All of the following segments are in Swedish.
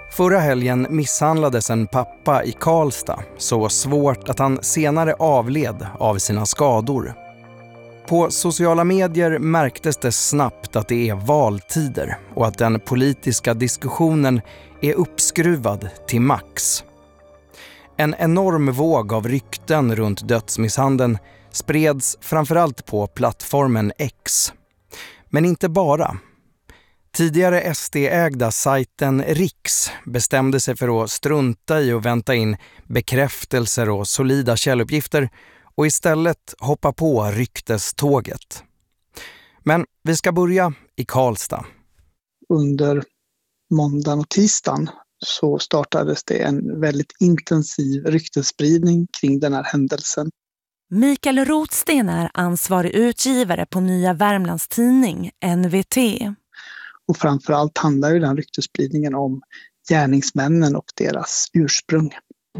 Förra helgen misshandlades en pappa i Karlstad så svårt att han senare avled av sina skador. På sociala medier märktes det snabbt att det är valtider och att den politiska diskussionen är uppskruvad till max. En enorm våg av rykten runt dödsmisshandeln spreds framförallt på plattformen X. Men inte bara. Tidigare SD-ägda sajten Riks bestämde sig för att strunta i och vänta in bekräftelser och solida källuppgifter och istället hoppa på rykteståget. Men vi ska börja i Karlstad. Under måndagen och tisdagen så startades det en väldigt intensiv ryktesspridning kring den här händelsen. Mikael Rotsten är ansvarig utgivare på Nya Värmlands tidning, NVT. Och framförallt handlar ju den ryktesspridningen om gärningsmännen och deras ursprung.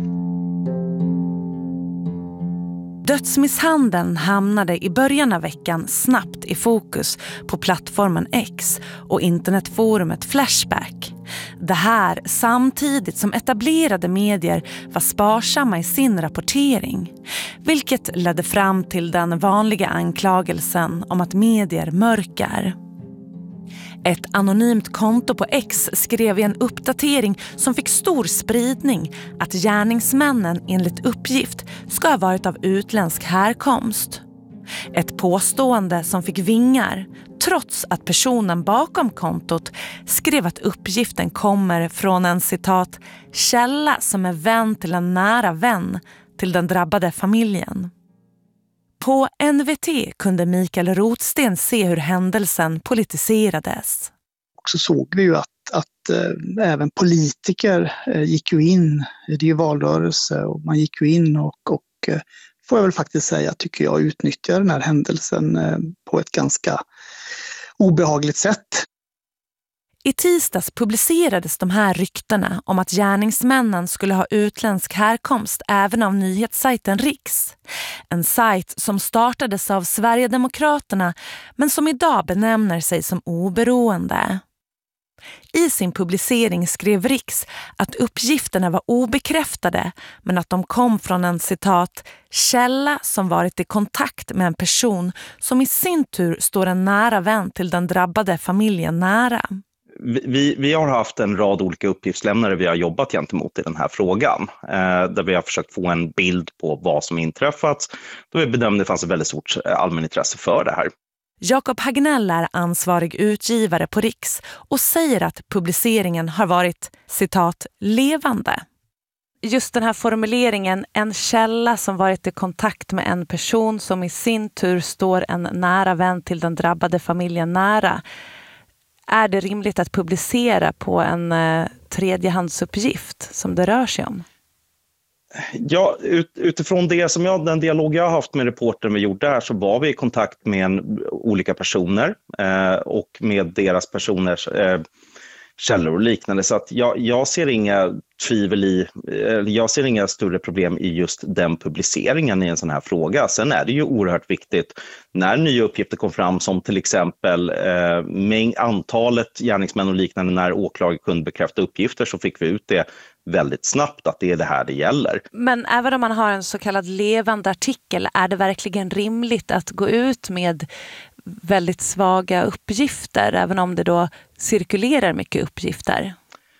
Dödsmisshandeln hamnade i början av veckan snabbt i fokus på plattformen X och internetforumet Flashback. Det här samtidigt som etablerade medier var sparsamma i sin rapportering, vilket ledde fram till den vanliga anklagelsen om att medier mörkar. Ett anonymt konto på X skrev i en uppdatering som fick stor spridning att gärningsmännen enligt uppgift ska ha varit av utländsk härkomst. Ett påstående som fick vingar trots att personen bakom kontot skrev att uppgiften kommer från en citat källa som är vän till en nära vän till den drabbade familjen. På NVT kunde Mikael Rotsten se hur händelsen politiserades. Och så såg vi ju att även politiker gick ju in, det är ju valrörelse och man gick ju in och får jag väl faktiskt säga tycker jag utnyttjar den här händelsen på ett ganska obehagligt sätt. I tisdags publicerades de här ryktena om att gärningsmännen skulle ha utländsk härkomst även av nyhetssajten Riks. En sajt som startades av Sverigedemokraterna men som idag benämner sig som oberoende. I sin publicering skrev Riks att uppgifterna var obekräftade men att de kom från en citat källa som varit i kontakt med en person som i sin tur står en nära vän till den drabbade familjen nära. Vi har haft en rad olika uppgiftslämnare vi har jobbat gentemot i den här frågan. Där vi har försökt få en bild på vad som inträffat. Då vi bedömde att det fanns ett väldigt stort allmänintresse för det här. Jakob Hagnell är ansvarig utgivare på Riks och säger att publiceringen har varit, citat, levande. Just den här formuleringen, en källa som varit i kontakt med en person som i sin tur står en nära vän till den drabbade familjen nära. Är det rimligt att publicera på en tredjehandsuppgift som det rör sig om? Ja, utifrån den dialog jag har haft med reportern vi gjorde här så var vi i kontakt med olika personer och med deras personers källor och liknande. Så att jag ser inga jag ser inga större problem i just den publiceringen i en sån här fråga. Sen är det ju oerhört viktigt när nya uppgifter kom fram som till exempel antalet gärningsmän och liknande när åklagare kunde bekräfta uppgifter så fick vi ut det väldigt snabbt att det är det här det gäller. Men även om man har en så kallad levande artikel, är det verkligen rimligt att gå ut med väldigt svaga uppgifter även om det då cirkulerar mycket uppgifter?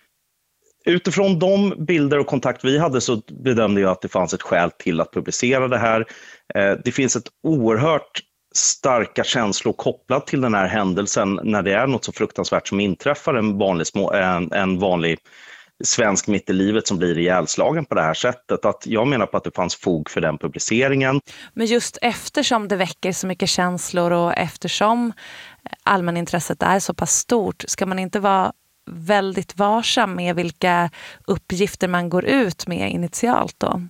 Utifrån de bilder och kontakt vi hade så bedömde jag att det fanns ett skäl till att publicera det här. Det finns ett oerhört starka känslor kopplat till den här händelsen när det är något så fruktansvärt som inträffar en vanlig svensk mitt i livet som blir ihjälslagen på det här sättet. Att jag menar på att det fanns fog för den publiceringen. Men just eftersom det väcker så mycket känslor och eftersom allmänintresset är så pass stort, ska man inte vara väldigt varsam med vilka uppgifter man går ut med initialt då?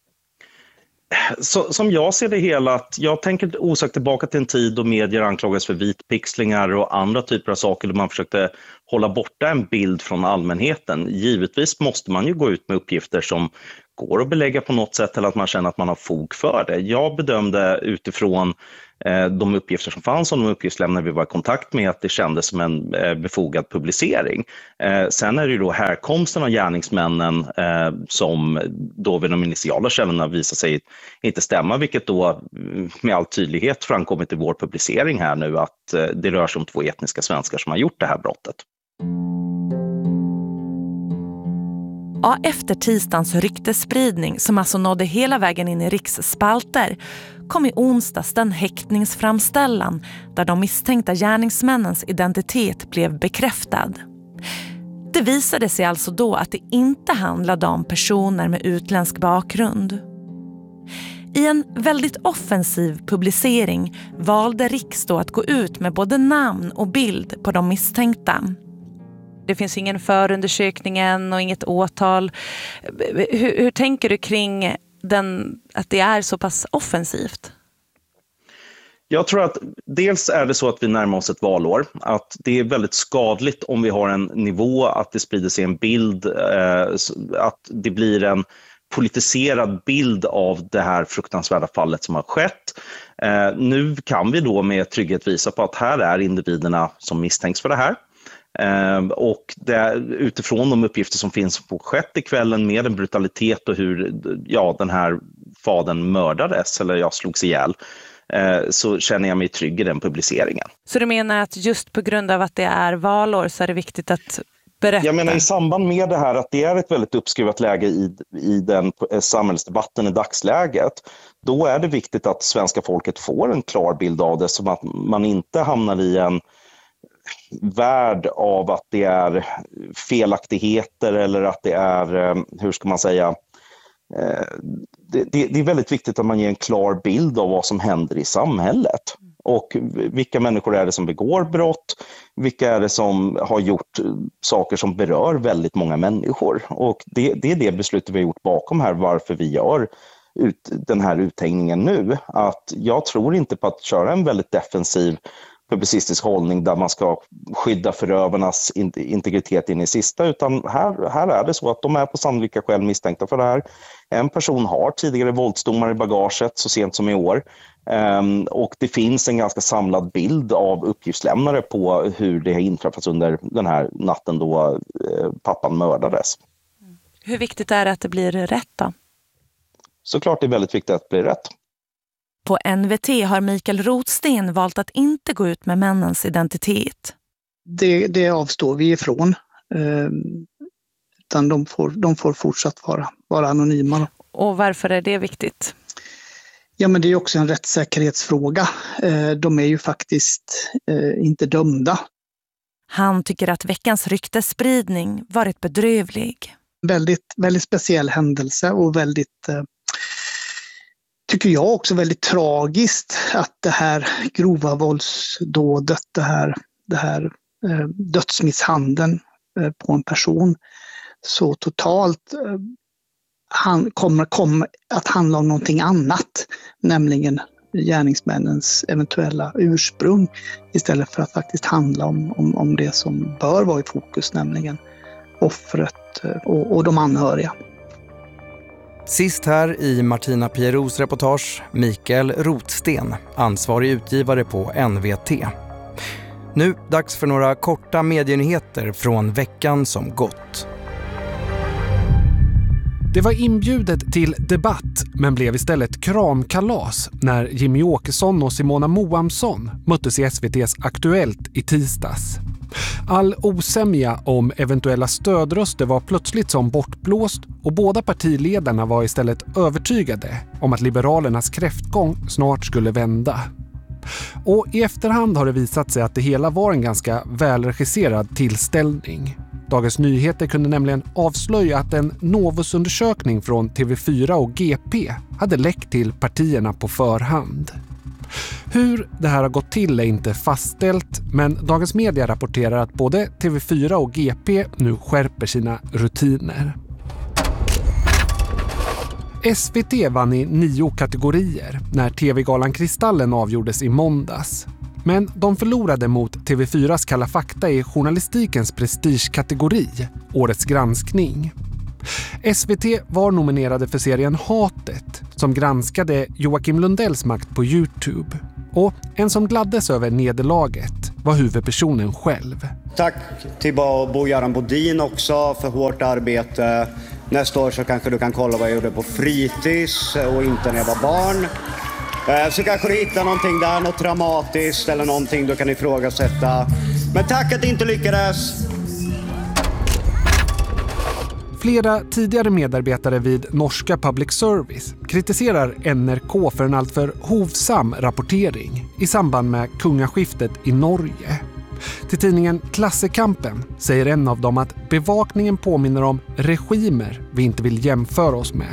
Som jag ser det hela, att jag tänker osökt tillbaka till en tid då medier anklagades för vitpixlingar och andra typer av saker där man försökte hålla borta en bild från allmänheten. Givetvis måste man ju gå ut med uppgifter som går att belägga på något sätt eller att man känner att man har fog för det. Jag bedömde utifrån de uppgifter som fanns och de uppgiftslämnare vi var i kontakt med att det kändes som en befogad publicering. Sen är det ju då härkomsten av gärningsmännen som då vid de initiala källorna visar sig inte stämma, vilket då med all tydlighet framkommit i vår publicering här nu att det rör sig om 2 etniska svenskar som har gjort det här brottet. Ja, efter tisdagens ryktesspridning som alltså nådde hela vägen in i Riks spalter kom i onsdags den häktningsframställan där de misstänkta gärningsmännens identitet blev bekräftad. Det visade sig alltså då att det inte handlade om personer med utländsk bakgrund. I en väldigt offensiv publicering valde Riks då att gå ut med både namn och bild på de misstänkta. Det finns ingen förundersökning än och inget åtal. Hur tänker du kring att det är så pass offensivt? Jag tror att dels är det så att vi närmar oss ett valår. Att det är väldigt skadligt om vi har en nivå att det sprider sig en bild, att det blir en politiserad bild av det här fruktansvärda fallet som har skett. Nu kan vi då med trygghet visa på att här är individerna som misstänks för det här. Och utifrån de uppgifter som finns på skett i kvällen med en brutalitet och hur den här fadern mördades eller slogs ihjäl, så känner jag mig trygg i den publiceringen. Så du menar att just på grund av att det är valår så är det viktigt att berätta? Jag menar i samband med det här att det är ett väldigt uppskruvat läge i den samhällsdebatten i dagsläget. Då är det viktigt att svenska folket får en klar bild av det, som att man inte hamnar i en värld av att det är felaktigheter eller att det är, hur ska man säga, det är väldigt viktigt att man ger en klar bild av vad som händer i samhället. Och vilka människor är det som begår brott? Vilka är det som har gjort saker som berör väldigt många människor? Och det är det beslutet vi har gjort bakom här, varför vi gör den här uthängningen nu. Att jag tror inte på att köra en väldigt defensiv publicistisk hållning där man ska skydda förövarnas integritet in i sista, utan här är det så att de är på sannolika skäl misstänkta för det här. En person har tidigare våldsdomar i bagaget så sent som i år, och det finns en ganska samlad bild av uppgiftslämnare på hur det har inträffat under den här natten då pappan mördades. Hur viktigt är det att det blir rätt då? Såklart det är väldigt viktigt att det blir rätt. På NVT har Mikael Rotsten valt att inte gå ut med männens identitet. Det avstår vi ifrån. Utan de får fortsatt vara anonyma. Och varför är det viktigt? Ja, men det är också en rättssäkerhetsfråga. De är ju faktiskt inte dömda. Han tycker att veckans ryktesspridning varit bedrövlig. Väldigt, väldigt speciell händelse och väldigt... tycker jag också väldigt tragiskt att det här grova våldsdådet, det här dödsmisshandeln på en person så totalt kommer att handla om någonting annat, nämligen gärningsmännens eventuella ursprung, istället för att faktiskt handla om det som bör vara i fokus, nämligen offret och de anhöriga. Sist här i Martina Pieros reportage, Mikael Rotsten, ansvarig utgivare på NVT. Nu dags för några korta medienyheter från veckan som gått. Det var inbjudet till debatt men blev istället kramkalas när Jimmy Åkesson och Simona Moamsson möttes i SVT:s Aktuellt i tisdags. All osämja om eventuella stödröster var plötsligt som bortblåst och båda partiledarna var istället övertygade om att Liberalernas kräftgång snart skulle vända. Och i efterhand har det visat sig att det hela var en ganska välregisserad tillställning. Dagens Nyheter kunde nämligen avslöja att en Novusundersökning från TV4 och GP hade läckt till partierna på förhand. Hur det här har gått till är inte fastställt, men Dagens Media rapporterar att både TV4 och GP nu skärper sina rutiner. SVT vann i 9 kategorier när TV-galan Kristallen avgjordes i måndags. Men de förlorade mot TV4s Kalla fakta i journalistikens prestigekategori, Årets granskning. SVT var nominerade för serien Hatet som granskade Joakim Lundells makt på YouTube. Och en som gladdes över nederlaget var huvudpersonen själv. Tack till Bo-Göran Bodin också för hårt arbete. Nästa år så kanske du kan kolla vad jag gjorde på fritids och inte när jag var barn. Så kanske du hittar någonting där, något dramatiskt eller någonting du kan ifrågasätta. Men tack att det inte lyckades! Flera tidigare medarbetare vid norska public service kritiserar NRK för en alltför hovsam rapportering i samband med kungaskiftet i Norge. Till tidningen Klassekampen säger en av dem att bevakningen påminner om regimer vi inte vill jämföra oss med.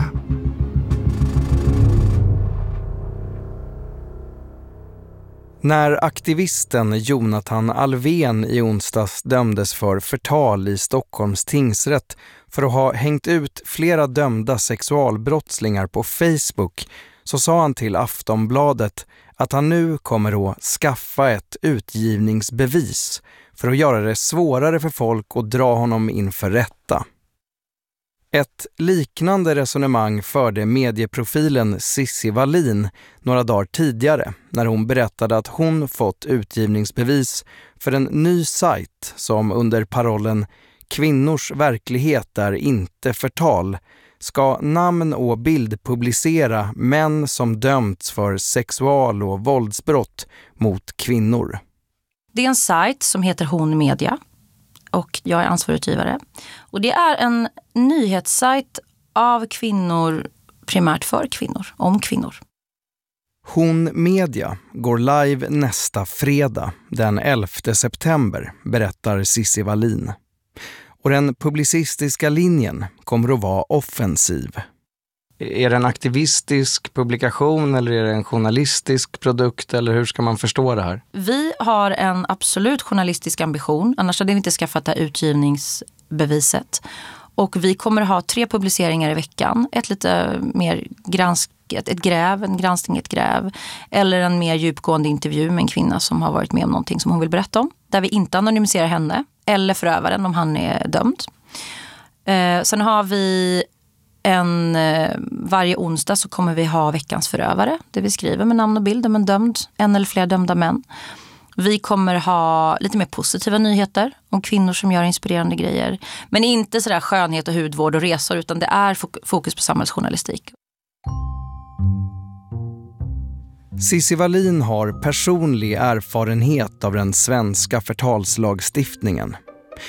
När aktivisten Jonathan Alvén i onsdags dömdes för förtal i Stockholms tingsrätt för att ha hängt ut flera dömda sexualbrottslingar på Facebook, så sa han till Aftonbladet att han nu kommer att skaffa ett utgivningsbevis för att göra det svårare för folk att dra honom inför rätta. Ett liknande resonemang förde medieprofilen Cissi Wallin några dagar tidigare när hon berättade att hon fått utgivningsbevis för en ny sajt som under parollen "Kvinnors verklighet är inte förtal" ska namn- och bildpublicera män som dömts för sexual- och våldsbrott mot kvinnor. Det är en sajt som heter Hon Media och jag är ansvarig utgivare. Och det är en nyhetssajt av kvinnor, primärt för kvinnor, om kvinnor. Hon Media går live nästa fredag, den 11 september, berättar Cissi Wallin. Och den publicistiska linjen kommer att vara offensiv. Är det en aktivistisk publikation eller är det en journalistisk produkt eller hur ska man förstå det här? Vi har en absolut journalistisk ambition, annars hade vi inte skaffat det utgivningsbeviset. Och vi kommer att ha 3 publiceringar i veckan. Ett lite mer ett gräv, en granskning, ett gräv. Eller en mer djupgående intervju med en kvinna som har varit med om någonting som hon vill berätta om. Där vi inte anonymiserar henne eller förövaren om han är dömd. Sen har vi varje onsdag så kommer vi ha veckans förövare. Det vi skriver med namn och bild om en dömd, en eller flera dömda män. Vi kommer ha lite mer positiva nyheter om kvinnor som gör inspirerande grejer. Men inte sådär skönhet och hudvård och resor, utan det är fokus på samhällsjournalistik. Cissi Wallin har personlig erfarenhet av den svenska förtalslagstiftningen.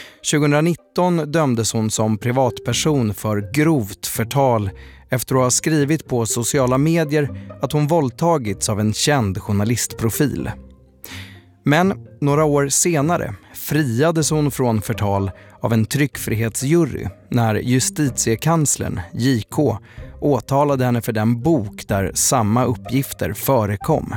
2019 dömdes hon som privatperson för grovt förtal efter att ha skrivit på sociala medier att hon våldtagits av en känd journalistprofil. Men några år senare friades hon från förtal av en tryckfrihetsjury när justitiekanslern, JK, åtalade henne för den bok där samma uppgifter förekom.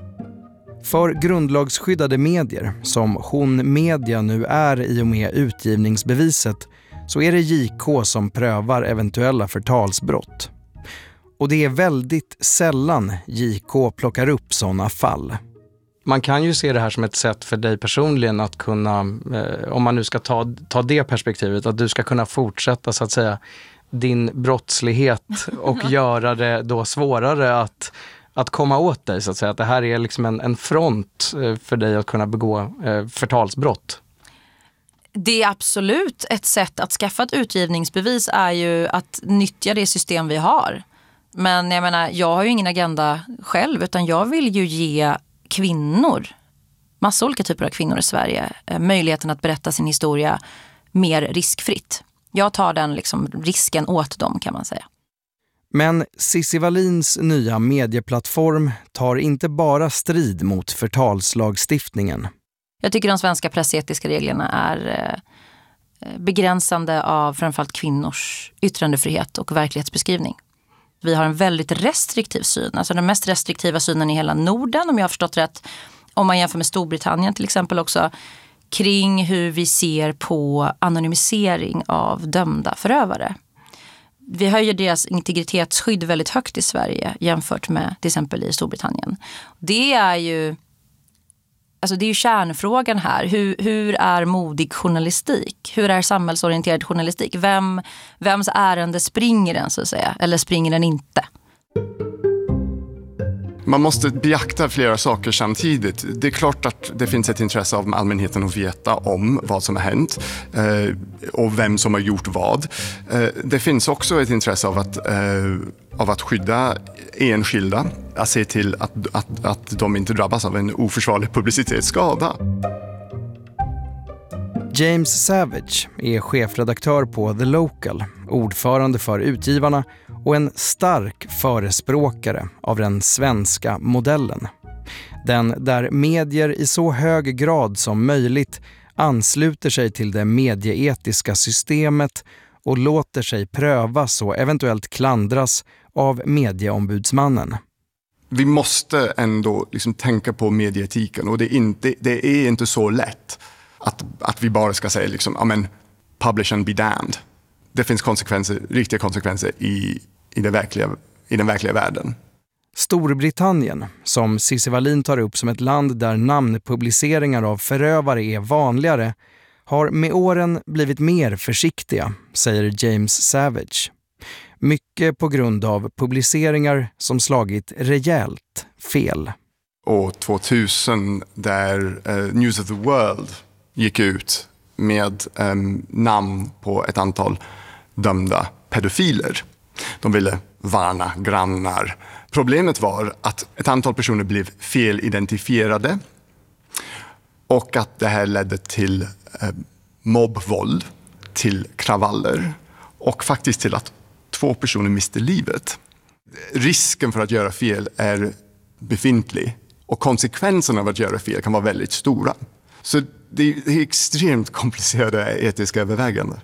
För grundlagsskyddade medier, som Hon Media nu är i och med utgivningsbeviset, så är det JK som prövar eventuella förtalsbrott. Och det är väldigt sällan JK plockar upp sådana fall. Man kan ju se det här som ett sätt för dig personligen att kunna, om man nu ska ta det perspektivet, att du ska kunna fortsätta så att säga din brottslighet och göra det då svårare att komma åt dig så att säga. Att det här är liksom en front för dig att kunna begå förtalsbrott. Det är absolut ett sätt att skaffa ett utgivningsbevis är ju att nyttja det system vi har. Men jag menar, jag har ju ingen agenda själv utan jag vill ju ge kvinnor, massa olika typer av kvinnor i Sverige, möjligheten att berätta sin historia mer riskfritt. Jag tar den liksom risken åt dem kan man säga. Men Cissi Wallins nya medieplattform tar inte bara strid mot förtalslagstiftningen. Jag tycker de svenska pressetiska reglerna är begränsande av framförallt kvinnors yttrandefrihet och verklighetsbeskrivning. Vi har en väldigt restriktiv syn, alltså den mest restriktiva synen i hela Norden, om jag har förstått rätt, om man jämför med Storbritannien till exempel också, kring hur vi ser på anonymisering av dömda förövare. Vi höjer deras integritetsskydd väldigt högt i Sverige jämfört med till exempel i Storbritannien. Det är ju Alltså det är ju kärnfrågan här. Hur är modig journalistik? Hur är samhällsorienterad journalistik? Vems ärende springer den, så att säga? Eller springer den inte? Man måste beakta flera saker samtidigt. Det är klart att det finns ett intresse av allmänheten att veta om vad som har hänt och vem som har gjort vad. Det finns också ett intresse av att skydda enskilda, att se till att de inte drabbas av en oförsvarlig publicitetsskada. James Savage är chefredaktör på The Local, ordförande för Utgivarna och en stark förespråkare av den svenska modellen. Den där medier i så hög grad som möjligt ansluter sig till det medieetiska systemet och låter sig prövas och eventuellt klandras av medieombudsmannen. Vi måste ändå tänka på medieetiken, och det är inte så lätt att vi bara ska säga amen, publish and be damned. Det finns riktiga konsekvenser i den verkliga världen. Storbritannien, som Cissi Wallin tar upp som ett land där namnpubliceringar av förövare är vanligare, har med åren blivit mer försiktiga, säger James Savage. Mycket på grund av publiceringar som slagit rejält fel. År 2000 där News of the World gick ut med namn på ett antal dömda pedofiler. De ville varna grannar. Problemet var att ett antal personer blev felidentifierade och att det här ledde till mobbvåld, till kravaller och faktiskt till att 2 personer miste livet. Risken för att göra fel är befintlig och konsekvenserna av att göra fel kan vara väldigt stora. Så det är extremt komplicerade etiska överväganden.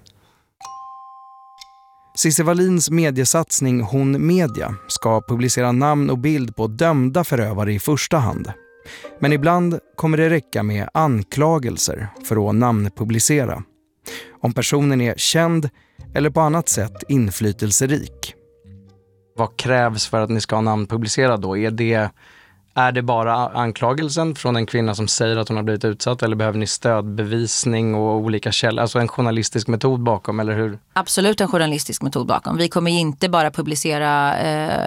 Cissi Wallins mediesatsning Hon Media ska publicera namn och bild på dömda förövare i första hand. Men ibland kommer det räcka med anklagelser för att namnpublicera. Om personen är känd eller på annat sätt inflytelserik. Vad krävs för att ni ska ha namnpublicera då? Är det bara anklagelsen från en kvinna som säger att hon har blivit utsatt, eller behöver ni stödbevisning och olika källor? Alltså en journalistisk metod bakom, eller hur? Absolut en journalistisk metod bakom. Vi kommer inte bara publicera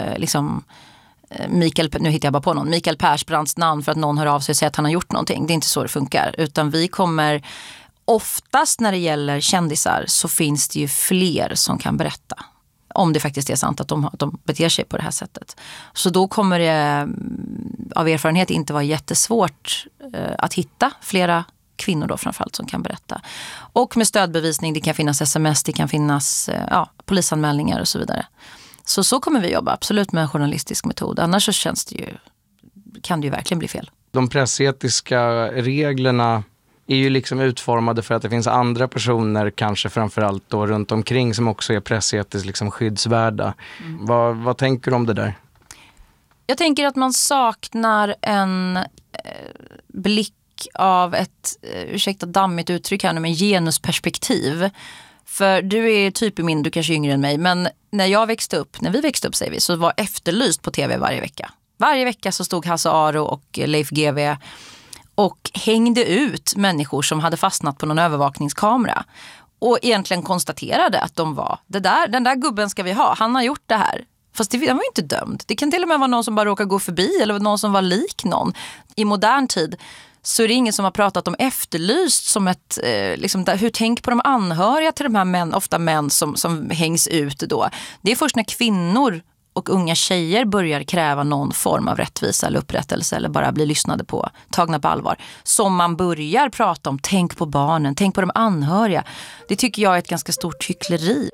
Mikael Persbrandts namn för att någon hör av sig och säger att han har gjort någonting. Det är inte så det funkar. Utan vi kommer, oftast när det gäller kändisar så finns det ju fler som kan berätta. Om det faktiskt är sant att de beter sig på det här sättet. Så då kommer det av erfarenhet inte vara jättesvårt att hitta flera kvinnor då framförallt som kan berätta. Och med stödbevisning, det kan finnas sms, det kan finnas polisanmälningar och så vidare. Så kommer vi jobba absolut med en journalistisk metod. Annars så kan det ju verkligen bli fel. De pressetiska reglerna är ju utformade för att det finns andra personer, kanske framförallt då runt omkring, som också är pressetiskt skyddsvärda. Vad tänker du om det där? Jag tänker att man saknar en blick av ett, dammigt uttryck här nu, med genusperspektiv. För du är typ min, du kanske är yngre än mig, men när vi växte upp säger vi, så var Efterlyst på tv varje vecka. Varje vecka så stod Hasse Aro och Leif GW och hängde ut människor som hade fastnat på någon övervakningskamera. Och egentligen konstaterade att de var, den där gubben ska vi ha, han har gjort det här. Fast den var ju inte dömd. Det kan till och med vara någon som bara råkar gå förbi, eller någon som var lik någon. I modern tid så är det ingen som har pratat om Efterlyst som ett, hur tänk på de anhöriga till de här ofta män som hängs ut då. Det är först när kvinnor och unga tjejer börjar kräva någon form av rättvisa eller upprättelse eller bara bli lyssnade på, tagna på allvar, som man börjar prata om, tänk på barnen, tänk på de anhöriga. Det tycker jag är ett ganska stort hyckleri.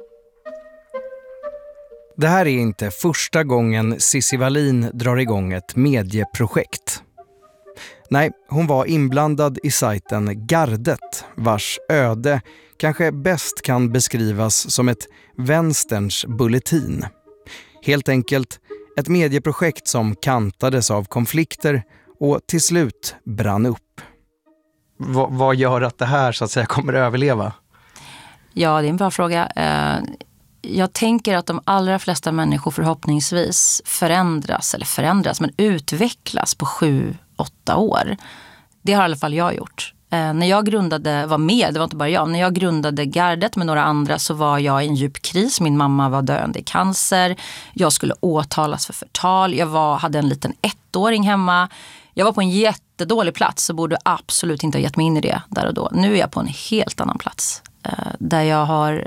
Det här är inte första gången Cissi Wallin drar igång ett medieprojekt. Nej, hon var inblandad i sajten Gardet, vars öde kanske bäst kan beskrivas som ett vänsterns bulletin. Helt enkelt ett medieprojekt som kantades av konflikter och till slut brann upp. Vad gör att det här så att säga kommer att överleva? Ja, det är en bra fråga. Jag tänker att de allra flesta människor förhoppningsvis förändras, men utvecklas på 7-8 år. Det har i alla fall jag gjort. När jag var med, det var inte bara jag, när jag grundade gardet med några andra så var jag i en djup kris. Min mamma var döende i cancer. Jag skulle åtalas för förtal. Jag hade en liten 1-åring hemma. Jag var på en jättedålig plats och borde absolut inte ha gett mig in i det där och då. Nu är jag på en helt annan plats. Där jag har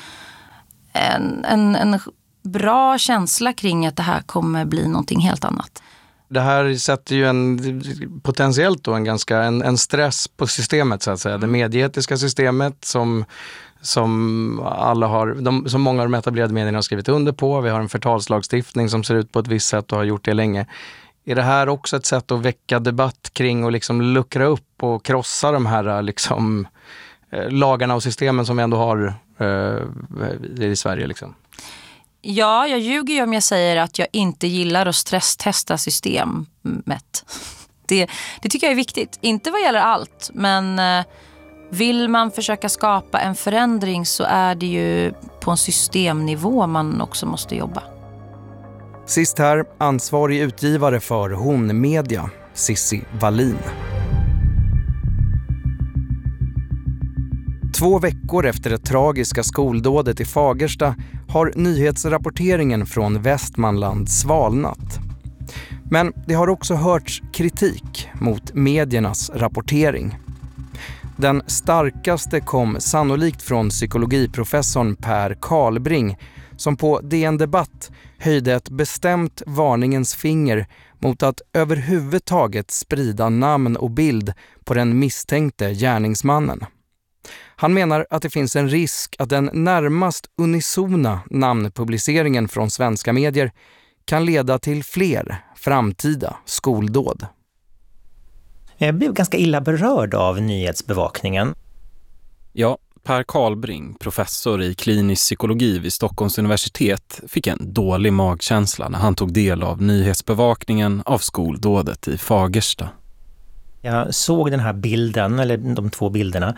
en bra känsla kring att det här kommer bli någonting helt annat. Det här sätter ju potentiellt då en stress på systemet så att säga. Det medieetiska systemet som alla som många av de etablerade medierna har skrivit under på. Vi har en förtalslagstiftning som ser ut på ett visst sätt och har gjort det länge. Är det här också ett sätt att väcka debatt kring och liksom luckra upp och krossa de här liksom, lagarna och systemen som vi ändå har i Sverige liksom? Ja, jag ljuger ju om jag säger att jag inte gillar att stresstesta systemet. Det tycker jag är viktigt. Inte vad gäller allt, men vill man försöka skapa en förändring så är det ju på en systemnivå man också måste jobba. Sist här, ansvarig utgivare för Hon Media, Cissi Wallin. 2 veckor efter det tragiska skoldådet i Fagersta har nyhetsrapporteringen från Västmanland svalnat. Men det har också hörts kritik mot mediernas rapportering. Den starkaste kom sannolikt från psykologiprofessorn Per Karlbring som på DN Debatt höjde ett bestämt varningens finger mot att överhuvudtaget sprida namn och bild på den misstänkte gärningsmannen. Han menar att det finns en risk att den närmast unisona namnpubliceringen från svenska medier kan leda till fler framtida skoldåd. Jag blev ganska illa berörd av nyhetsbevakningen. Ja, Per Karlbring, professor i klinisk psykologi vid Stockholms universitet, fick en dålig magkänsla när han tog del av nyhetsbevakningen av skoldådet i Fagersta. Jag såg den här bilden, eller de 2 bilderna,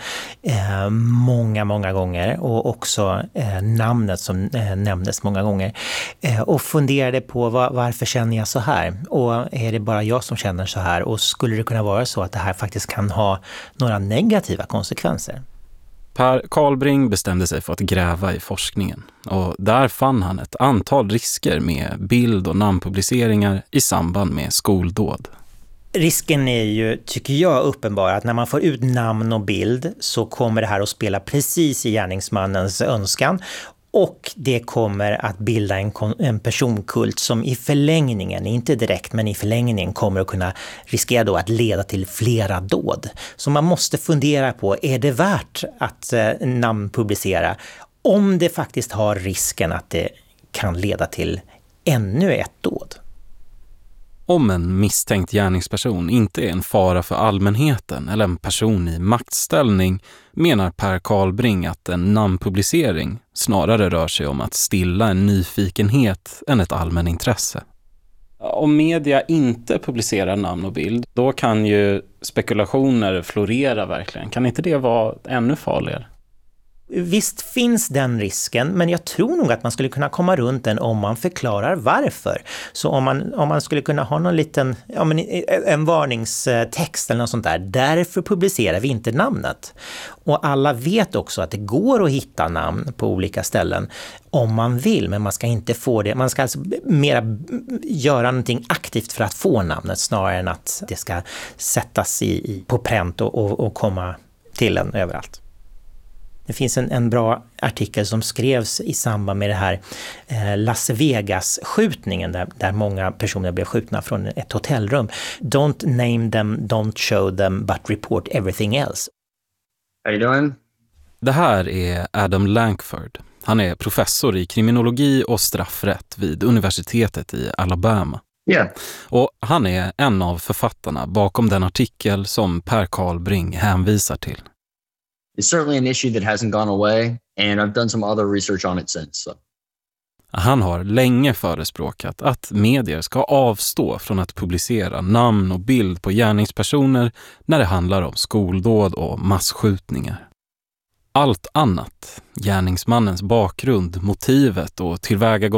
många gånger och också namnet som nämndes många gånger. Och funderade på varför känner jag så här? Och är det bara jag som känner så här? Och skulle det kunna vara så att det här faktiskt kan ha några negativa konsekvenser? Per Karlbring bestämde sig för att gräva i forskningen och där fann han ett antal risker med bild- och namnpubliceringar i samband med skoldåd. Risken är ju, tycker jag, uppenbar att när man får ut namn och bild så kommer det här att spela precis i gärningsmannens önskan och det kommer att bilda en personkult som i förlängningen, inte direkt men i förlängningen kommer att kunna riskera då att leda till flera dåd. Så man måste fundera på, är det värt att namnpublicera om det faktiskt har risken att det kan leda till ännu ett dåd? Om en misstänkt gärningsperson inte är en fara för allmänheten eller en person i maktställning menar Per Karlbring att en namnpublicering snarare rör sig om att stilla en nyfikenhet än ett allmänintresse. Om media inte publicerar namn och bild, då kan ju spekulationer florera verkligen. Kan inte det vara ännu farligare? Visst finns den risken, men jag tror nog att man skulle kunna komma runt den om man förklarar varför. Så om man skulle kunna ha någon liten, en varningstext eller något sånt där. Därför publicerar vi inte namnet. Och alla vet också att det går att hitta namn på olika ställen om man vill, men man ska inte få det. Man ska alltså mera göra någonting aktivt för att få namnet snarare än att det ska sättas på pränt och komma till en överallt. Det finns en bra artikel som skrevs i samband med det här Las Vegas-skjutningen där många personer blev skjutna från ett hotellrum. Don't name them, don't show them, but report everything else. How you doing? Det här är Adam Lankford. Han är professor i kriminologi och straffrätt vid universitetet i Alabama. Yeah. Och han är en av författarna bakom den artikel som Per Karlbring hänvisar till. It's certainly an issue that hasn't gone away, and I've done some other research on it since. So. Han har länge förespråkat att medier ska avstå från att publicera namn och bild på gärningspersoner när det handlar om skoldåd och massskjutningar. Allt annat, gärningsmannens bakgrund, motivet och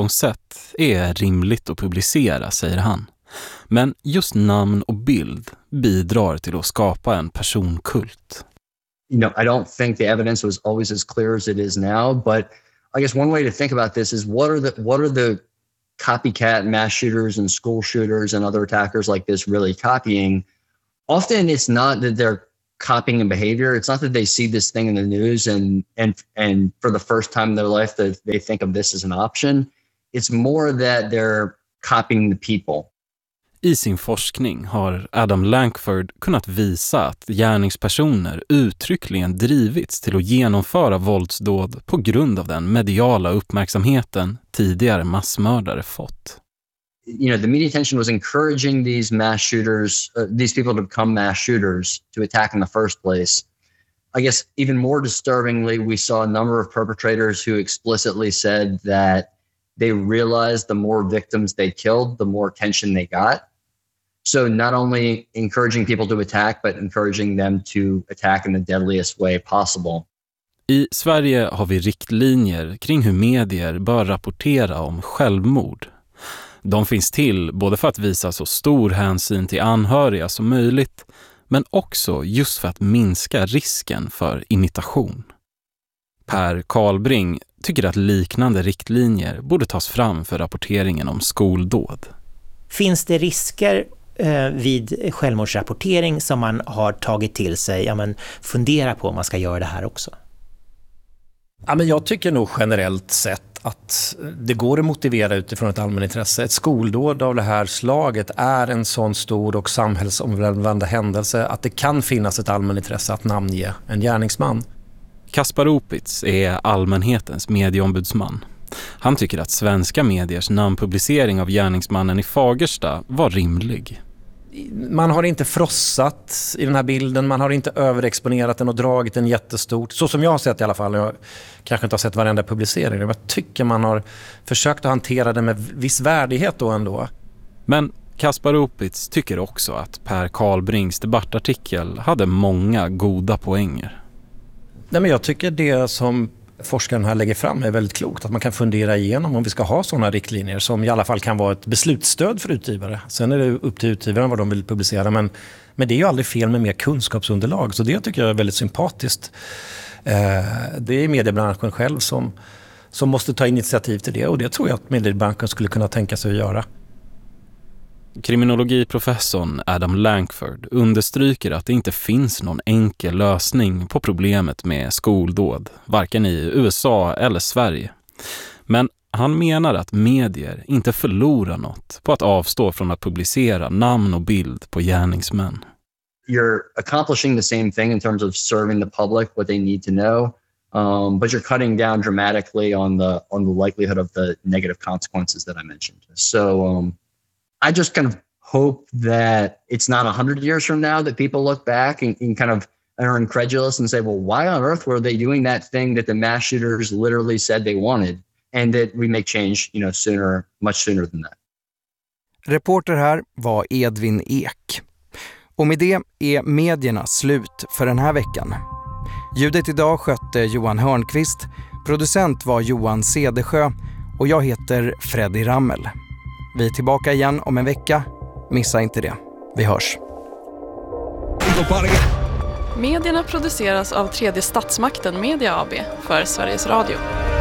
tillvägagångssätt, är rimligt att publicera, säger han. Men just namn och bild bidrar till att skapa en personkult. You know, I don't think the evidence was always as clear as it is now, but I guess one way to think about this is what are the copycat mass shooters and school shooters and other attackers like this really copying? Often it's not that they're copying a behavior. It's not that they see this thing in the news and for the first time in their life that they think of this as an option. It's more that they're copying the people. I sin forskning har Adam Lankford kunnat visa att gärningspersoner uttryckligen drivits till att genomföra våldsdåd på grund av den mediala uppmärksamheten tidigare massmördare fått. You know, the media attention was encouraging these mass shooters, these people to become mass shooters, to attack in the first place. I guess even more disturbingly, we saw a number of perpetrators who explicitly said that they realized the more victims they killed, the more attention they got. So not only encouraging people to attack, but encouraging them to attack in the deadliest way possible. I Sverige har vi riktlinjer kring hur medier bör rapportera om självmord. De finns till både för att visa så stor hänsyn till anhöriga som möjligt, men också just för att minska risken för imitation. Per Karlbring tycker att liknande riktlinjer borde tas fram för rapporteringen om skoldåd. Finns det risker vid självmordsrapportering som man har tagit till sig? Ja, men fundera på om man ska göra det här också. Ja, men jag tycker nog generellt sett att det går att motivera utifrån ett allmänintresse. Ett skoldåd av det här slaget är en sån stor och samhällsomvälvande händelse att det kan finnas ett allmänintresse att namnge en gärningsman. Kaspar Opitz är allmänhetens medieombudsman. Han tycker att svenska mediers namnpublicering av gärningsmannen i Fagersta var rimlig. Man har inte frossat i den här bilden, man har inte överexponerat den och dragit den jättestort. Så som jag har sett i alla fall, jag kanske inte har sett varenda publicering. Men jag tycker man har försökt att hantera det med viss värdighet då ändå. Men Kaspar Opitz tycker också att Per Karlbrings debattartikel hade många goda poänger. Nej, men jag tycker det som forskaren här lägger fram är väldigt klokt. Att man kan fundera igenom om vi ska ha sådana riktlinjer som i alla fall kan vara ett beslutsstöd för utgivare. Sen är det upp till utgivaren vad de vill publicera. Men det är ju aldrig fel med mer kunskapsunderlag. Så det tycker jag är väldigt sympatiskt. Det är mediebranschen själv som måste ta initiativ till det. Och det tror jag att mediebranschen skulle kunna tänka sig att göra. Kriminologiprofessorn Adam Lankford understryker att det inte finns någon enkel lösning på problemet med skoldåd, varken i USA eller Sverige. Men han menar att medier inte förlorar något på att avstå från att publicera namn och bild på gärningsmän. You're accomplishing the same thing in terms of serving the public what they need to know, but you're cutting down dramatically on the likelihood of the negative consequences that I mentioned. So I just kind of hope that it's not 100 years from now that people look back and kind of are incredulous and say, well, why on earth were they doing that thing that the mass shooters literally said they wanted? And that we make change, you know, much sooner than that. Reporter här var Edvin Ek. Och med det är medierna slut för den här veckan. Ljudet idag skötte Johan Hörnqvist, producent var Johan Cedersjö och jag heter Freddy Rammel. Vi är tillbaka igen om en vecka. Missa inte det. Vi hörs. Medierna produceras av Tredje Statsmakten Media AB för Sveriges Radio.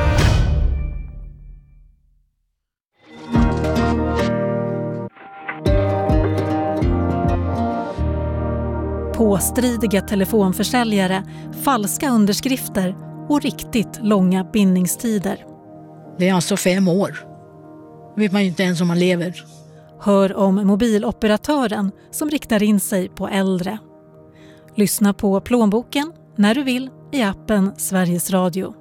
Påstridiga telefonförsäljare, falska underskrifter och riktigt långa bindningstider. Det är alltså 5 år. Vet man ju inte ens om man lever. Hör om mobiloperatören som riktar in sig på äldre. Lyssna på Plånboken när du vill i appen Sveriges Radio.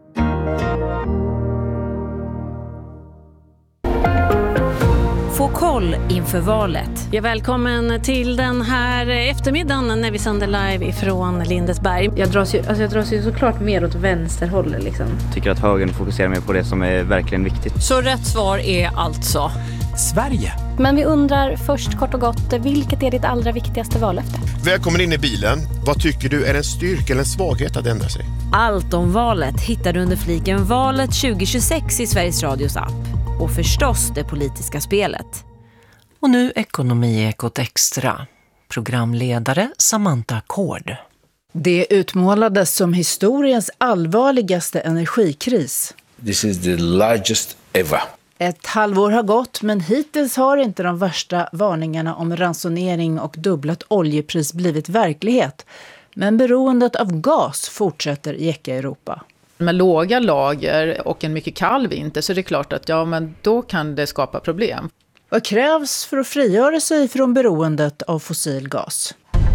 Få koll inför valet. Ja, välkommen till den här eftermiddagen när vi sänder live ifrån Lindesberg. Jag dras ju såklart mer åt vänsterhållet liksom. Tycker att högern fokuserar mer på det som är verkligen viktigt. Så rätt svar är alltså Sverige. Men vi undrar först kort och gott, vilket är ditt allra viktigaste vallöfte? Välkommen in i bilen. Vad tycker du är en styrka eller en svaghet att ändra sig? Allt om valet hittar du under fliken Valet 2026 i Sveriges Radios app. Och förstås det politiska spelet. Och nu Ekonomiekot Extra. Programledare Samantha Kord. Det utmålades som historiens allvarligaste energikris. This is the largest ever. Ett halvår har gått, men hittills har inte de värsta varningarna om ransonering och dubblat oljepris blivit verklighet. Men beroendet av gas fortsätter jäcka Europa. Med låga lager och en mycket kall vinter så är det klart att men då kan det skapa problem. Vad krävs för att frigöra sig från beroendet av fossil gas?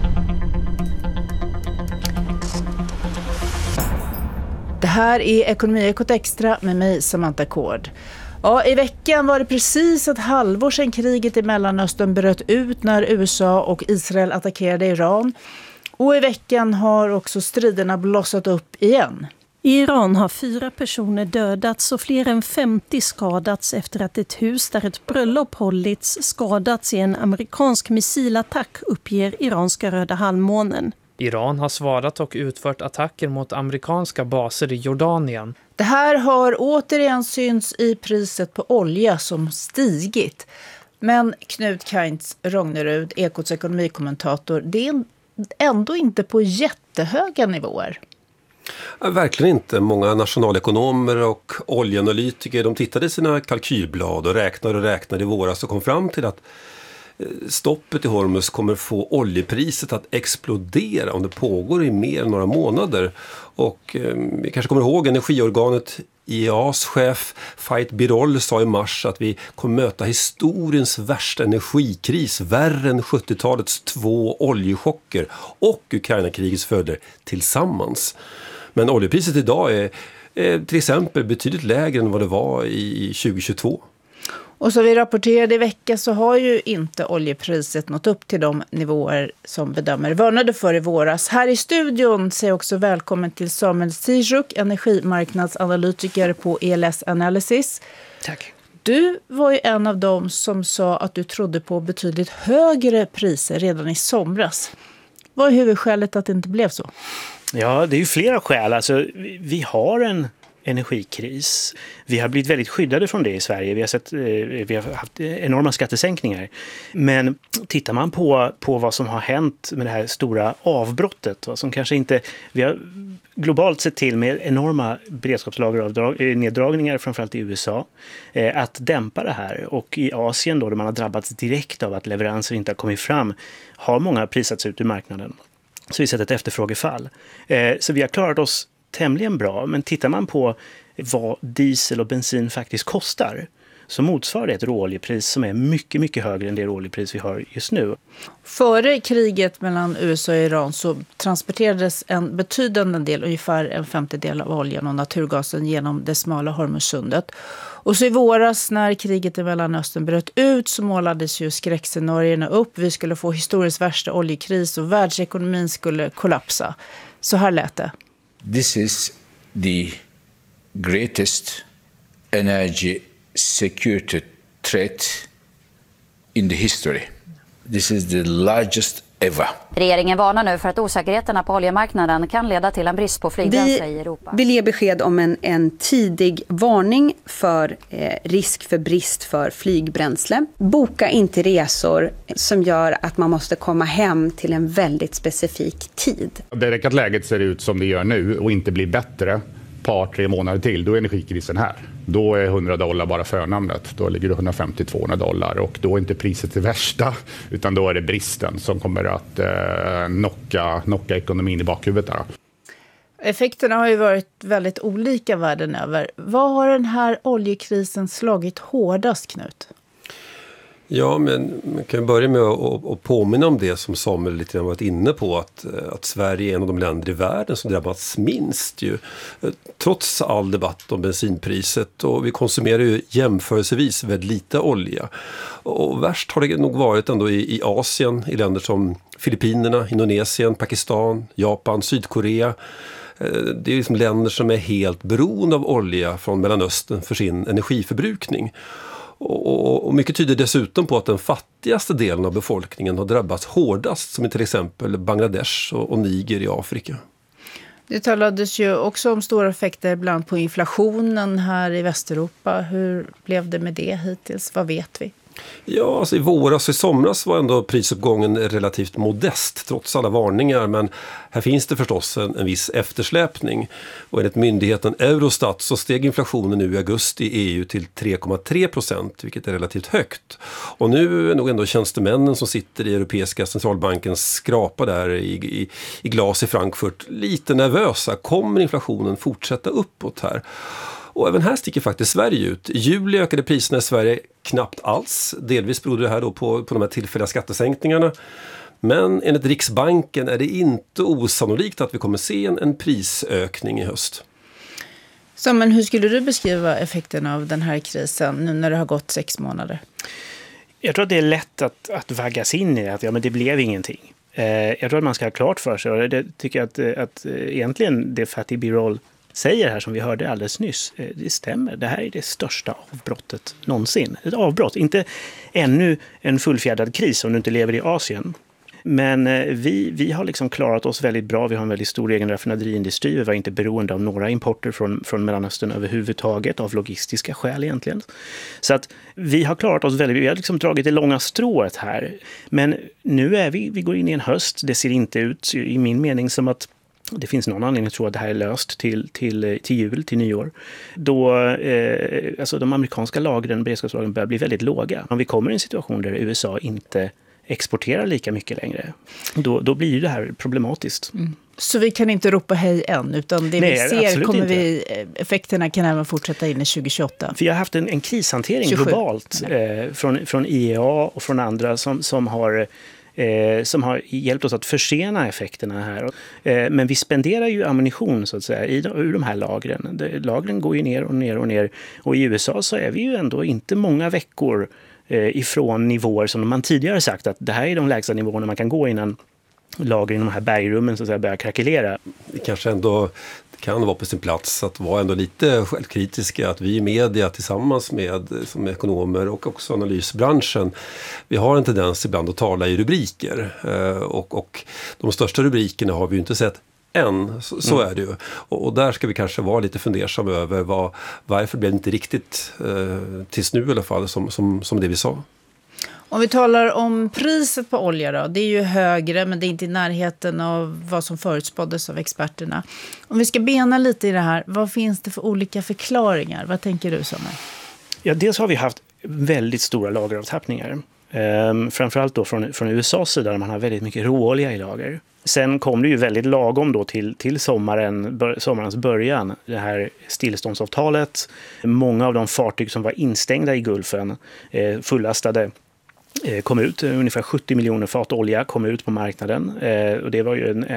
Det här är Ekonomiekot Extra med mig, Samantha Kord. Ja, i veckan var det precis ett halvår sedan kriget i Mellanöstern bröt ut när USA och Israel attackerade Iran. Och i veckan har också striderna blossat upp igen. I Iran har 4 personer dödats och fler än 50 skadats efter att ett hus där ett bröllop hållits skadats i en amerikansk missilattack, uppger iranska Röda halvmånen. Iran har svarat och utfört attacker mot amerikanska baser i Jordanien. Det här har återigen synts i priset på olja som stigit. Men Knut Kainz Rognerud, Ekots ekonomikommentator, det är ändå inte på jättehöga nivåer. Verkligen inte. Många nationalekonomer och oljeanalytiker, de tittade i sina kalkylblad och räknade i våras och kom fram till att stoppet i Hormuz kommer få oljepriset att explodera om det pågår i mer än några månader. Och vi kanske kommer ihåg energiorganet IEAs chef Fait Birol sa i mars att vi kommer möta historiens värsta energikris, värre än 70-talets 2 oljechocker och Ukraina-krigets följder tillsammans. Men oljepriset idag är till exempel betydligt lägre än vad det var i 2022. Och så vi rapporterade i vecka så har ju inte oljepriset nått upp till de nivåer som bedömare varnade för i våras. Här i studion säger också välkommen till Samuel Sijuk, energimarknadsanalytiker på ELS Analysis. Tack. Du var ju en av dem som sa att du trodde på betydligt högre priser redan i somras. Vad är huvudskälet att det inte blev så? Ja, det är ju flera skäl. Alltså, vi har en energikris. Vi har blivit väldigt skyddade från det i Sverige. Vi har haft enorma skattesänkningar. Men tittar man på vad som har hänt med det här stora avbrottet, som kanske inte vi har globalt sett till med enorma beredskapslagerneddragningar, framförallt i USA, att dämpa det här. Och i Asien då man har drabbats direkt av att leveranser inte har kommit fram, har många prisats ut ur marknaden. Så vi sett ett efterfrågefall. Så vi har klarat oss tämligen bra, men tittar man på vad diesel och bensin faktiskt kostar så motsvarar det ett råoljepris som är mycket, mycket högre än det råoljepris vi har just nu. Före kriget mellan USA och Iran så transporterades en betydande del, ungefär en 50-del av oljan och naturgasen genom det smala Hormuzsundet. Och så i våras när kriget i Mellanöstern bröt ut så målades ju skräckscenarierna upp. Vi skulle få historiskt värsta oljekris och världsekonomin skulle kollapsa. Så här lät det. This is the greatest energy security threat in the history. This is the largest ever. Regeringen varnar nu för att osäkerheterna på oljemarknaden kan leda till en brist på flygbränsle i Europa. Vi vill ge besked om en tidig varning för risk för brist för flygbränsle. Boka inte resor som gör att man måste komma hem till en väldigt specifik tid. Det räcker att läget ser ut som det gör nu och inte blir bättre par 3 månader till, då är energikrisen här. Då är $100 bara förnamnet. Då ligger det $150-200 och då är inte priset det värsta, utan då är det bristen som kommer att knocka ekonomin i bakhuvudet där. Effekterna har ju varit väldigt olika världen över. Vad har den här oljekrisen slagit hårdast, Knut? Ja, men man kan börja med att påminna om det som Samuel lite grann varit inne på, att Sverige är en av de länder i världen som drabbats minst ju. Trots all debatt om bensinpriset, och vi konsumerar ju jämförelsevis väldigt lite olja. Och värst har det nog varit ändå i Asien, i länder som Filippinerna, Indonesien, Pakistan, Japan, Sydkorea. Det är liksom länder som är helt beroende av olja från Mellanöstern för sin energiförbrukning. Och mycket tyder dessutom på att den fattigaste delen av befolkningen har drabbats hårdast, som i till exempel Bangladesh och Niger i Afrika. Det talades ju också om stora effekter ibland på inflationen här i Västeuropa. Hur blev det med det hittills? Vad vet vi? Ja, alltså i våras och i somras var ändå prisuppgången relativt modest trots alla varningar, men här finns det förstås en viss eftersläpning. Och enligt myndigheten Eurostat så steg inflationen nu i augusti i EU till 3,3%, vilket är relativt högt. Och nu är nog ändå tjänstemännen som sitter i Europeiska centralbankens skrapa där i glas i Frankfurt lite nervösa. Kommer inflationen fortsätta uppåt här? Och även här sticker faktiskt Sverige ut. I juli ökade priserna i Sverige knappt alls. Delvis berodde det här då på de här tillfälliga skattesänkningarna. Men enligt Riksbanken är det inte osannolikt att vi kommer se en prisökning i höst. Så, men hur skulle du beskriva effekten av den här krisen nu när det har gått 6 månader? Jag tror att det är lätt att vaggas in i att men det blev ingenting. Jag tror att man ska ha klart för sig, och det tycker jag att egentligen det Fatih Birol säger här som vi hörde alldeles nyss, det stämmer. Det här är det största avbrottet någonsin. Ett avbrott, inte ännu en fullfjädrad kris om du inte lever i Asien. Men vi har liksom klarat oss väldigt bra. Vi har en väldigt stor egen raffinaderiindustri. Vi var inte beroende av några importer från Mellanöstern överhuvudtaget, av logistiska skäl egentligen. Så att vi har klarat oss väldigt, vi har liksom dragit det långa strået här. Men nu är vi går in i en höst. Det ser inte ut i min mening som att det finns någon anledning att tro att det här är löst till jul, till nyår. Då alltså de amerikanska lagren, beredskapslagren börjar bli väldigt låga. Om vi kommer i en situation där USA inte exporterar lika mycket längre, då blir det här problematiskt. Mm. Så vi kan inte ropa hej än, utan det vi ser effekterna kan även fortsätta in i 2028? Vi har haft en krishantering 27. Globalt från IEA och från andra som har hjälpt oss att försena effekterna här. Men vi spenderar ju ammunition så att säga ur de här lagren. Lagren går ju ner och ner och ner. Och i USA så är vi ju ändå inte många veckor ifrån nivåer som man tidigare sagt att det här är de lägsta nivåerna man kan gå innan lagren i de här bergrummen så att säga börjar krackelera. Det kanske ändå kan vara på sin plats att vara ändå lite självkritiska, att vi i media tillsammans med som ekonomer och också analysbranschen, vi har en tendens ibland att tala i rubriker och de största rubrikerna har vi ju inte sett än, så är det ju. Och där ska vi kanske vara lite fundersamma över varför blev det inte riktigt tills nu i alla fall som det vi sa. Om vi talar om priset på olja då, det är ju högre men det är inte i närheten av vad som förutspåddes av experterna. Om vi ska bena lite i det här, vad finns det för olika förklaringar? Vad tänker du, Samuel? Ja, dels har vi haft väldigt stora lageravtappningar. Framförallt då från USAs sida där man har väldigt mycket råolja i lager. Sen kom det ju väldigt lagom då till sommarens början, det här stilleståndsavtalet. Många av de fartyg som var instängda i Gulfen fullastade kom ut, ungefär 70 miljoner fat olja kom ut på marknaden och det var ju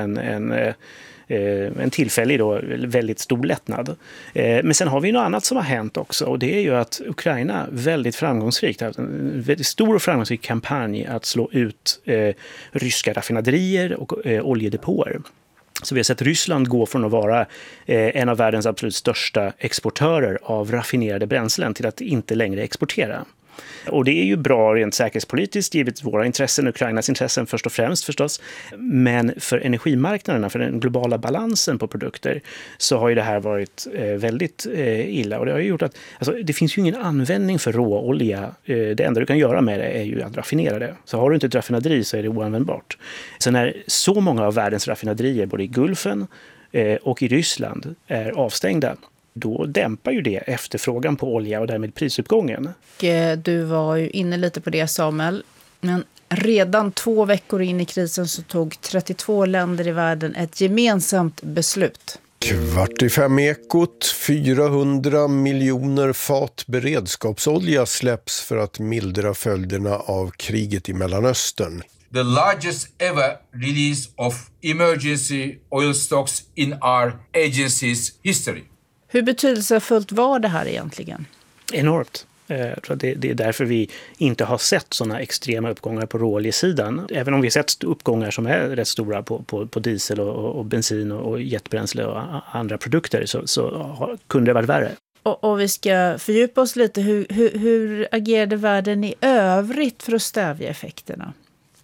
en tillfällig då, väldigt stor lättnad. Men sen har vi något annat som har hänt också och det är ju att Ukraina väldigt framgångsrikt har haft en väldigt stor och framgångsrik kampanj att slå ut ryska raffinaderier och oljedepåer. Så vi har sett Ryssland gå från att vara en av världens absolut största exportörer av raffinerade bränslen till att inte längre exportera. Och det är ju bra rent säkerhetspolitiskt, givet våra intressen, Ukrainas intressen först och främst förstås. Men för energimarknaderna, för den globala balansen på produkter, så har ju det här varit väldigt illa. Och det har ju gjort att det finns ju ingen användning för råolja. Det enda du kan göra med det är ju att raffinera det. Så har du inte ett raffinaderi så är det oanvändbart. Så när så många av världens raffinaderier, både i Gulfen och i Ryssland, är avstängda, då dämpar ju det efterfrågan på olja och därmed prisuppgången. Du var ju inne lite på det, Samuel. Men redan 2 veckor in i krisen så tog 32 länder i världen ett gemensamt beslut. 4:45 400 miljoner fat beredskapsolja släpps för att mildra följderna av kriget i Mellanöstern. The largest ever release of emergency oil stocks in our agency's history. Hur betydelsefullt var det här egentligen? Enormt. Jag tror att det är därför vi inte har sett sådana extrema uppgångar på råoljesidan. Även om vi har sett uppgångar som är rätt stora på diesel och bensin och jetbränsle och andra produkter så kunde det varit värre. Och vi ska fördjupa oss lite. Hur agerade världen i övrigt för att stävja effekterna?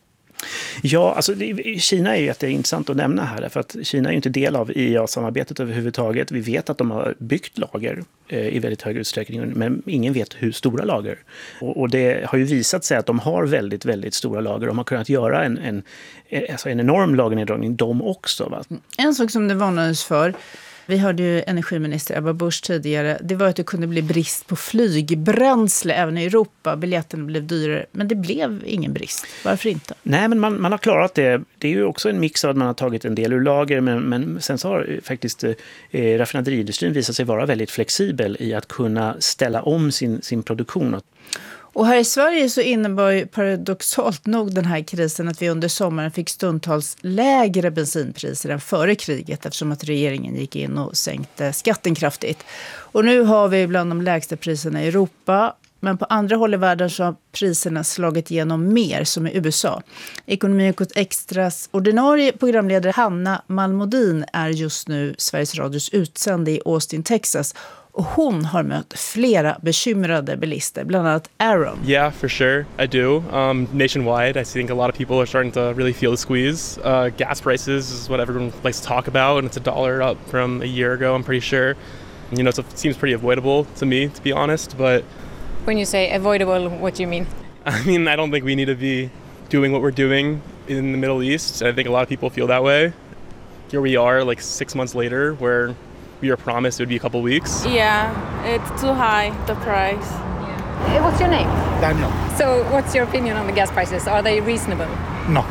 Ja, alltså Kina är ju jätteintressant att nämna här, för att Kina är ju inte del av IEA-samarbetet överhuvudtaget. Vi vet att de har byggt lager i väldigt hög utsträckning, men ingen vet hur stora lager. Och det har ju visat sig att de har väldigt, väldigt stora lager. De har kunnat göra en enorm lagerneddragning, de också. Va? En sak som det varnades för, vi hörde ju energiminister Ebba Busch tidigare, det var att det kunde bli brist på flygbränsle även i Europa. Biljetterna blev dyrare, men det blev ingen brist. Varför inte? Nej, men man har klarat det. Det är ju också en mix av att man har tagit en del ur lager, men sen så har faktiskt raffinaderiindustrin visat sig vara väldigt flexibel i att kunna ställa om sin produktion. Och här i Sverige så innebar ju paradoxalt nog den här krisen att vi under sommaren fick stundtals lägre bensinpriser än före kriget, eftersom att regeringen gick in och sänkte skatten kraftigt. Och nu har vi bland de lägsta priserna i Europa, men på andra håll i världen så har priserna slagit igenom mer, som i USA. Ekonomiekot Extras ordinarie programledare Hanna Malmodin är just nu Sveriges Radios utsände i Austin, Texas. Och hon har mött flera bekymrade bilister, bland annat Aaron. Yeah, for sure, I do. Nationwide, I think a lot of people are starting to really feel the squeeze. Gas prices is what everyone likes to talk about, and it's $1 up from a year ago, I'm pretty sure. You know, so it seems pretty avoidable to me, to be honest, but... When you say avoidable, what do you mean? I mean, I don't think we need to be doing what we're doing in the Middle East. I think a lot of people feel that way. Here we are, like 6 months later, where we were promised it would be a couple weeks. Yeah, it's too high, the price. Yeah. What's your name? Daniel. So what's your opinion on the gas prices? Are they reasonable? No,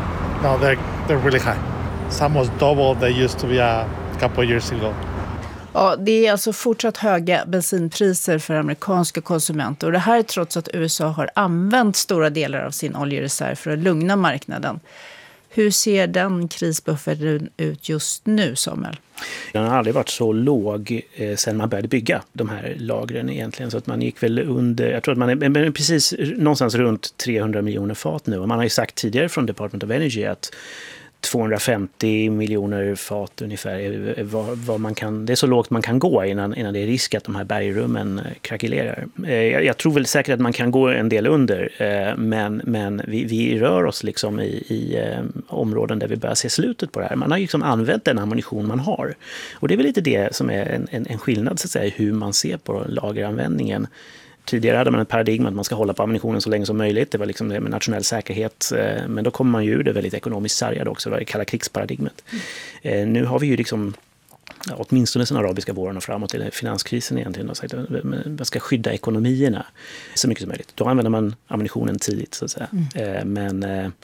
they're really high. It's almost double they used to be a couple of years ago. Ja, det är alltså fortsatt höga bensinpriser för amerikanska konsumenter. Och det här är trots att USA har använt stora delar av sin oljereserv för att lugna marknaden. Hur ser den krisbufferten ut just nu, Samuel? Den har aldrig varit så låg sedan man började bygga de här lagren egentligen. Så att man gick väl under, jag tror att man är precis någonstans runt 300 miljoner fat nu. Och man har ju sagt tidigare från Department of Energy att 250 miljoner fat ungefär är vad man kan, det är så lågt man kan gå innan det är risk att de här bergrummen krackelerar. Jag tror väl säkert att man kan gå en del under, men vi rör oss liksom i områden där vi börjar se slutet på det här. Man har ju liksom använt den ammunition man har. Och det är väl lite det som är en skillnad så att säga, i hur man ser på lageranvändningen. Tidigare hade man ett paradigm att man ska hålla på ammunitionen så länge som möjligt. Det var liksom det med nationell säkerhet. Men då kommer man ju ur det väldigt ekonomiskt sargad också. Det var det kalla krigsparadigmet. Nu har vi ju liksom, åtminstone sen arabiska våren och framåt till finanskrisen egentligen, sagt att man ska skydda ekonomierna så mycket som möjligt. Då använder man ammunitionen tidigt så att säga. Men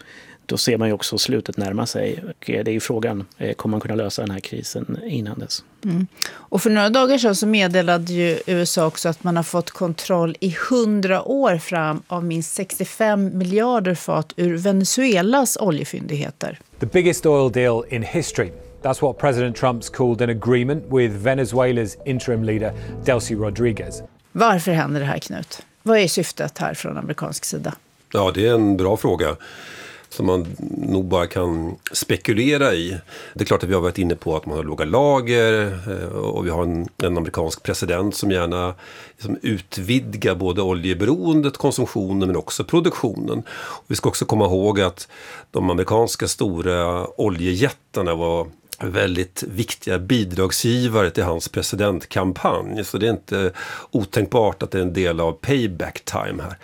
då ser man ju också slutet närma sig. Och det är ju frågan, kommer man kunna lösa den här krisen innan dess? Mm. Och för några dagar sedan så meddelade ju USA också att man har fått kontroll i 100 år fram av minst 65 miljarder fat ur Venezuelas oljefyndigheter. The biggest oil deal in history. That's what President Trump's called an agreement with Venezuelas interim leader Delcy Rodriguez. Varför händer det här, Knut? Vad är syftet här från amerikansk sida? Ja, det är en bra fråga som man nog bara kan spekulera i. Det är klart att vi har varit inne på att man har låga lager och vi har en amerikansk president som gärna liksom utvidgar både oljeberoendet, konsumtionen men också produktionen. Och vi ska också komma ihåg att de amerikanska stora oljejättarna var väldigt viktiga bidragsgivare till hans presidentkampanj. Så det är inte otänkbart att det är en del av payback time här.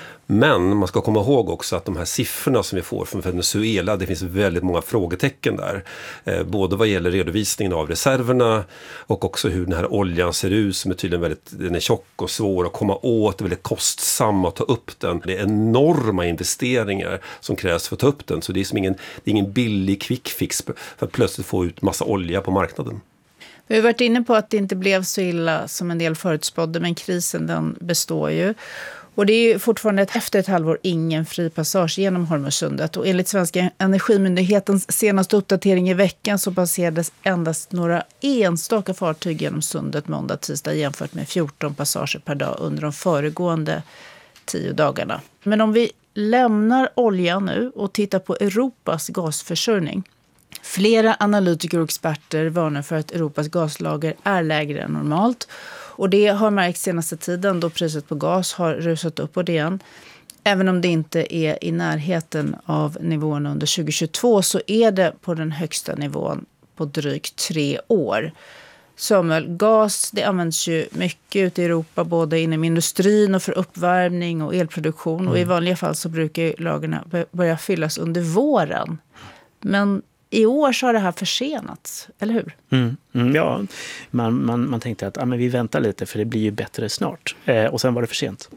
Men man ska komma ihåg också att de här siffrorna som vi får från Venezuela, det finns väldigt många frågetecken där. Både vad gäller redovisningen av reserverna och också hur den här oljan ser ut, som är tydligen den är tjock och svår att komma åt, väldigt kostsam att ta upp den. Det är enorma investeringar som krävs för att ta upp den, så det är ingen billig quick fix för att plötsligt få ut massa olja på marknaden. Vi har varit inne på att det inte blev så illa som en del förutspådde, men krisen den består ju. Och det är ju fortfarande efter ett halvår ingen fri passage genom Hormuzsundet. Och enligt Svenska energimyndighetens senaste uppdatering i veckan så passerades endast några enstaka fartyg genom sundet måndag tisdag jämfört med 14 passager per dag under de föregående 10 dagarna. Men om vi lämnar oljan nu och tittar på Europas gasförsörjning. Flera analytiker och experter varnar för att Europas gaslager är lägre än normalt. Och det har märkts senaste tiden då priset på gas har rusat upp och igen. Även om det inte är i närheten av nivån under 2022 så är det på den högsta nivån på drygt 3 år. Samuel, gas det används ju mycket ute i Europa både inom industrin och för uppvärmning och elproduktion. Och i vanliga fall så brukar lagren börja fyllas under våren. Men i år så har det här försenats, eller hur? Ja, man tänkte att men vi väntar lite för det blir ju bättre snart. Och sen var det för sent.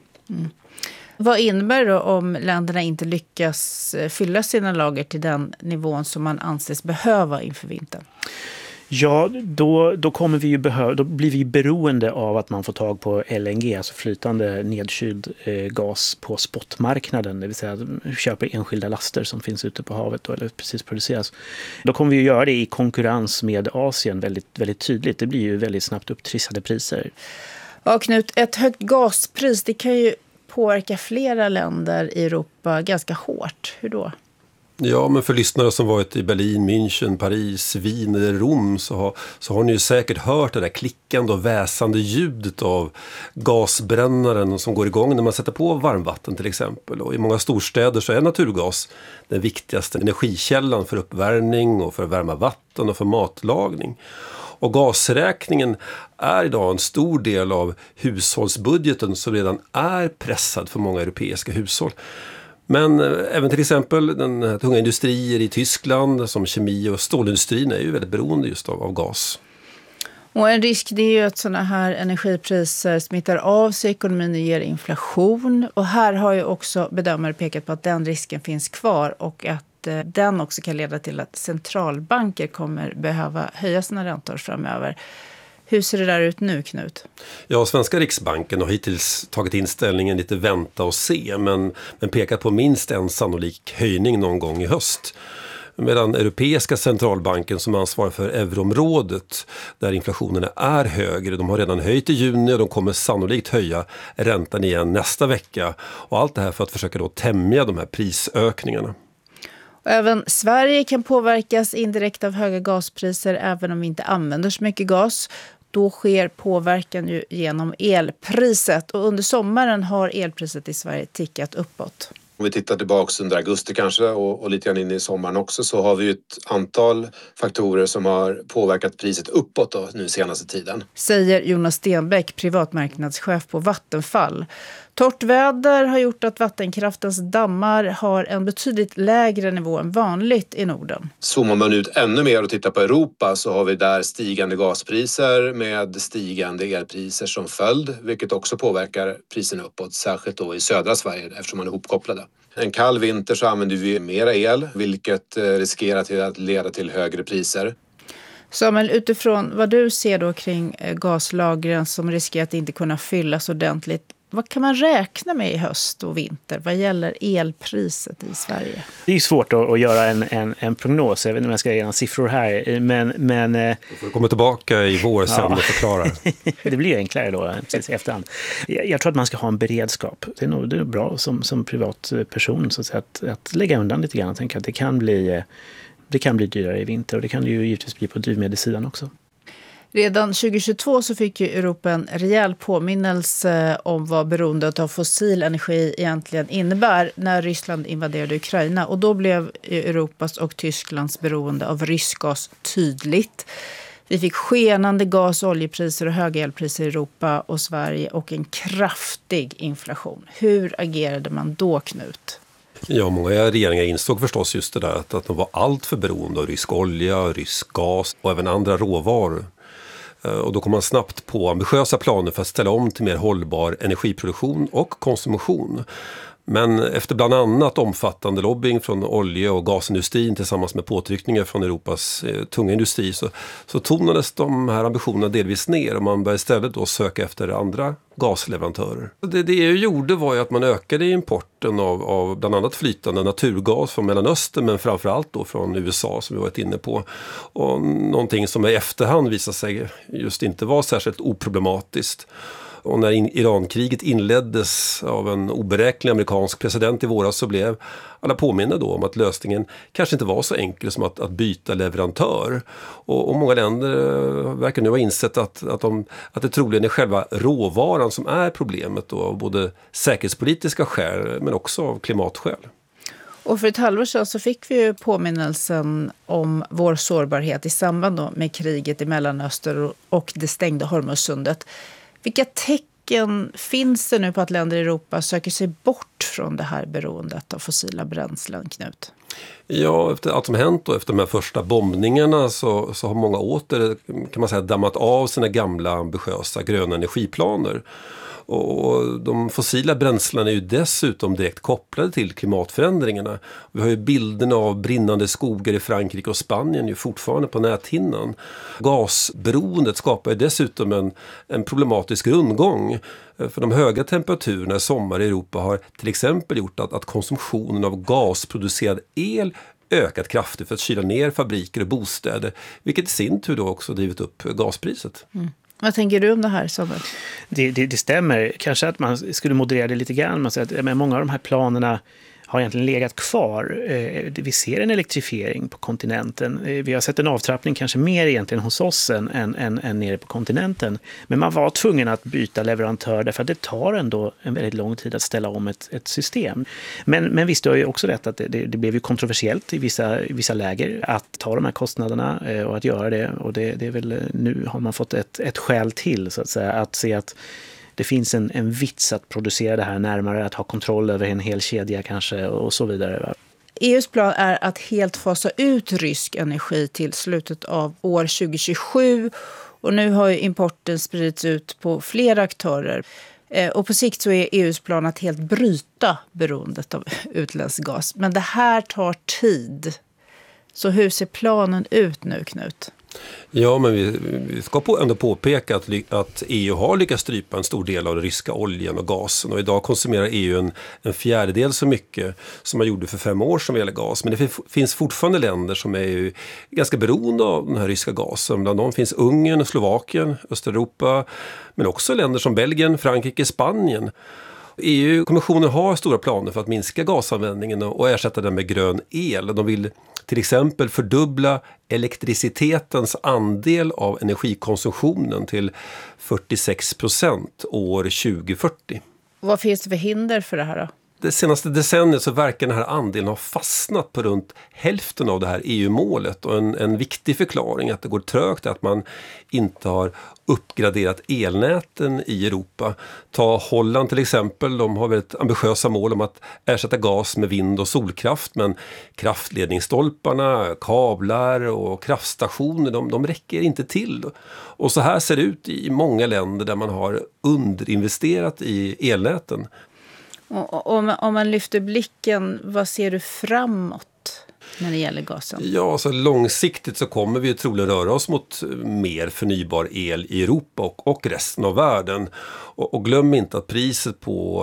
Vad innebär det då om länderna inte lyckas fylla sina lager till den nivån som man anses behöva inför vintern? Ja, då kommer vi ju då blir vi beroende av att man får tag på LNG, alltså flytande nedkyld gas på spotmarknaden, det vill säga köper enskilda laster som finns ute på havet då, eller precis produceras. Då kommer vi ju göra det i konkurrens med Asien väldigt, väldigt tydligt. Det blir ju väldigt snabbt upptrissade priser. Ja, Knut, ett högt gaspris det kan ju påverka flera länder i Europa ganska hårt. Hur då? Ja, men för lyssnare som varit i Berlin, München, Paris, Wien eller Rom så har ni ju säkert hört det där klickande och väsande ljudet av gasbrännaren som går igång när man sätter på varmvatten till exempel. Och i många storstäder så är naturgas den viktigaste energikällan för uppvärmning och för att värma vatten och för matlagning. Och gasräkningen är idag en stor del av hushållsbudgeten som redan är pressad för många europeiska hushåll. Men även till exempel den tunga industrier i Tyskland som kemi- och stålindustrin är ju väldigt beroende just av gas. Och en risk det är ju att sådana här energipriser smittar av sig ekonomin och ger inflation. Och här har ju också bedömare pekat på att den risken finns kvar och att den också kan leda till att centralbanker kommer behöva höja sina räntor framöver. Hur ser det där ut nu, Knut? Ja, svenska Riksbanken har hittills tagit inställningen lite vänta och se men pekat på minst en sannolik höjning någon gång i höst. Medan Europeiska centralbanken som ansvarar för euroområdet där inflationerna är högre, de har redan höjt i juni och de kommer sannolikt höja räntan igen nästa vecka. Och allt det här för att försöka då tämja de här prisökningarna. Och även Sverige kan påverkas indirekt av höga gaspriser även om vi inte använder så mycket gas. Då sker påverkan ju genom elpriset och under sommaren har elpriset i Sverige tickat uppåt. Om vi tittar tillbaka under augusti kanske och lite grann in i sommaren också så har vi ju ett antal faktorer som har påverkat priset uppåt då, nu senaste tiden. Säger Jonas Stenbeck, privatmarknadschef på Vattenfall. Torrt väder har gjort att vattenkraftens dammar har en betydligt lägre nivå än vanligt i Norden. Zoomar man ut ännu mer och tittar på Europa så har vi där stigande gaspriser med stigande elpriser som följd, vilket också påverkar priserna uppåt, särskilt då i södra Sverige eftersom man är ihopkopplade. En kall vinter så använder vi mera el, vilket riskerar till att leda till högre priser. Samuel, utifrån vad du ser då kring gaslagren som riskerar att inte kunna fyllas ordentligt, vad kan man räkna med i höst och vinter vad gäller elpriset i Sverige? Det är svårt att göra en prognos. Jag vet inte om jag ska ge några siffror här. Men du får komma tillbaka i vår sen och förklara. Det blir enklare då precis i efterhand. Jag tror att man ska ha en beredskap. Det är nog bra som privatperson så att lägga undan lite grann och tänka att det kan bli dyrare i vinter. Och det kan det ju givetvis bli på drivmedelssidan också. Redan 2022 så fick ju Europa en rejäl påminnelse om vad beroendet av fossil energi egentligen innebär när Ryssland invaderade Ukraina. Och då blev Europas och Tysklands beroende av rysk gas tydligt. Vi fick skenande gas- och oljepriser och höga elpriser i Europa och Sverige och en kraftig inflation. Hur agerade man då, Knut? Ja, många regeringar insåg förstås just det där att de var allt för beroende av rysk olja, rysk gas och även andra råvaror. Och då kom man snabbt på ambitiösa planer för att ställa om till mer hållbar energiproduktion och konsumtion. Men efter bland annat omfattande lobbying från olje- och gasindustrin tillsammans med påtryckningar från Europas tunga industri så tonades de här ambitionerna delvis ner och man började istället då söka efter andra gasleverantörer. Det EU gjorde var ju att man ökade importen av bland annat flytande naturgas från Mellanöstern men framförallt då från USA som vi varit inne på. Och någonting som i efterhand visade sig just inte vara särskilt oproblematiskt. Och när Irankriget inleddes av en oberäknelig amerikansk president i våras så blev alla påminna då om att lösningen kanske inte var så enkel som att byta leverantör. Och många länder verkar nu ha insett att det troligen är själva råvaran som är problemet då, av både säkerhetspolitiska skäl men också av klimatskäl. Och för ett halvår sedan så fick vi ju påminnelsen om vår sårbarhet i samband då med kriget i Mellanöstern och det stängda Hormuzsundet. Vilka tecken finns det nu på att länder i Europa söker sig bort från det här beroendet av fossila bränslen, Knut? Ja, efter allt som hänt och efter de här första bombningarna så har många åter, kan man säga, dammat av sina gamla ambitiösa gröna energiplaner. Och de fossila bränslena är ju dessutom direkt kopplade till klimatförändringarna. Vi har ju bilderna av brinnande skogar i Frankrike och Spanien ju fortfarande på näthinnan. Gasberoendet skapar ju dessutom en problematisk rundgång. För de höga temperaturerna i sommar i Europa har till exempel gjort att konsumtionen av gasproducerad el ökat kraftigt för att kyla ner fabriker och bostäder. Vilket i sin tur då också drivit upp gaspriset. Mm. Vad tänker du om det här, Samuel? Det stämmer. Kanske att man skulle moderera det lite grann. Man säger att många av de här planerna har egentligen legat kvar. Vi ser en elektrifiering på kontinenten. Vi har sett en avtrappning kanske mer egentligen hos oss än nere på kontinenten. Men man var tvungen att byta leverantör därför att det tar ändå en väldigt lång tid att ställa om ett system. Men visst, du har ju också rätt att det blev ju kontroversiellt i vissa läger att ta de här kostnaderna och att göra det. Och det är väl, nu har man fått ett skäl till så att säga, att se att det finns en vits att producera det här närmare, att ha kontroll över en hel kedja kanske och så vidare. EUs plan är att helt fasa ut rysk energi till slutet av år 2027 och nu har ju importen spridits ut på flera aktörer. Och på sikt så är EUs plan att helt bryta beroendet av utländsk gas. Men det här tar tid. Så hur ser planen ut nu, Knut? Ja, men vi ska ändå påpeka att EU har lyckats strypa en stor del av den ryska oljan och gasen. Och idag konsumerar EU en fjärdedel så mycket som man gjorde för 5 år sedan vad gäller gas. Men det finns fortfarande länder som är ju ganska beroende av den här ryska gasen. Bland dem finns Ungern, Slovakien, Östeuropa, men också länder som Belgien, Frankrike, Spanien. EU-kommissionen har stora planer för att minska gasanvändningen och ersätta den med grön el. De vill till exempel fördubbla elektricitetens andel av energikonsumtionen till 46% år 2040. Vad finns det för hinder för det här då? Det senaste decenniet så verkar den här andelen ha fastnat på runt hälften av det här EU-målet. Och en viktig förklaring att det går trögt är att man inte har uppgraderat elnäten i Europa. Ta Holland till exempel, de har väldigt ambitiösa mål om att ersätta gas med vind- och solkraft. Men kraftledningsstolparna, kablar och kraftstationer, de räcker inte till. Och så här ser det ut i många länder där man har underinvesterat i elnäten. Om man lyfter blicken, vad ser du framåt när det gäller gasen? Ja, så långsiktigt så kommer vi troligen röra oss mot mer förnybar el i Europa och resten av världen. Och glöm inte att priset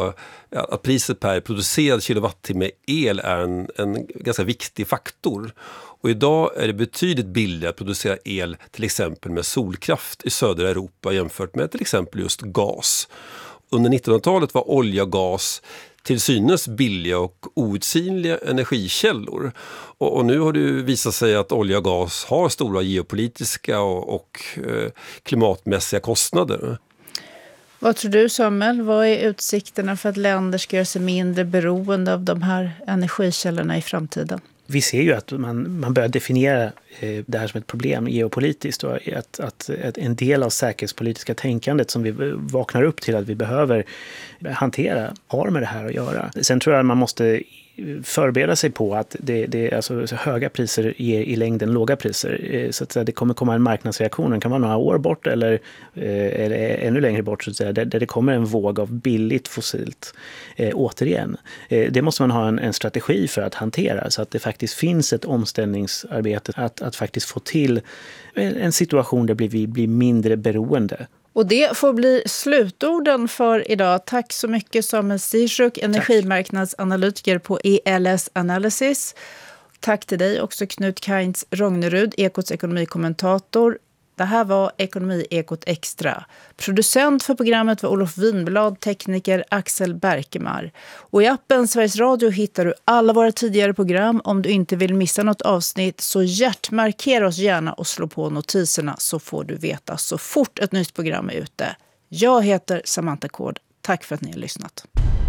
per producerad kilowattimme el är en ganska viktig faktor. Och idag är det betydligt billigare att producera el till exempel med solkraft i södra Europa jämfört med till exempel just gas. Under 1900-talet var olja och gas till synes billiga och outsinliga energikällor. Och nu har det visat sig att olja och gas har stora geopolitiska och klimatmässiga kostnader. Vad tror du, Samuel? Vad är utsikterna för att länder ska göra sig mindre beroende av de här energikällorna i framtiden? Vi ser ju att man börjar definiera det här som ett problem geopolitiskt och att en del av säkerhetspolitiska tänkandet som vi vaknar upp till att vi behöver hantera har med det här att göra. Sen tror jag att man måste förbereda sig på att alltså höga priser ger i längden låga priser. Så att det kommer komma en marknadsreaktion. Den kan vara några år bort eller ännu längre bort så att säga, där det kommer en våg av billigt fossilt återigen. Det måste man ha en strategi för att hantera så att det faktiskt finns ett omställningsarbete att faktiskt få till en situation där vi blir mindre beroende. Och det får bli slutorden för idag. Tack så mycket Samuel Styrjuk, energimarknadsanalytiker på ELS Analysis. Tack till dig också Knut Kainz Rognerud, Ekots ekonomikommentator. Det här var Ekonomiekot Extra. Producent för programmet var Olof Winblad, tekniker Axel Berkemar. Och i appen Sveriges Radio hittar du alla våra tidigare program. Om du inte vill missa något avsnitt så hjärtmarkera oss gärna och slå på notiserna så får du veta så fort ett nytt program är ute. Jag heter Samantha Kård. Tack för att ni har lyssnat.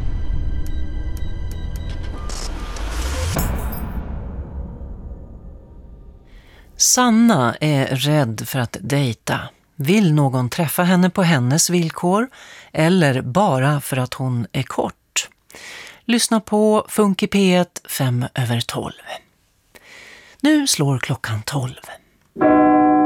Sanna är rädd för att dejta. Vill någon träffa henne på hennes villkor eller bara för att hon är kort? Lyssna på Funky P1 5/12. Nu slår klockan 12.